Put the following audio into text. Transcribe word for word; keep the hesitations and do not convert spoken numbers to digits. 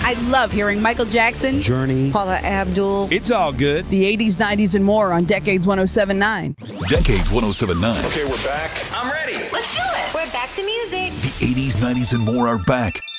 I love hearing Michael Jackson, Journey, Paula Abdul. It's all good. The eighties, nineties, and more on Decades one oh seven point nine. Decades one oh seven point nine. Okay, we're back. I'm ready. Let's do it. We're back to music. The eighties, nineties, and more are back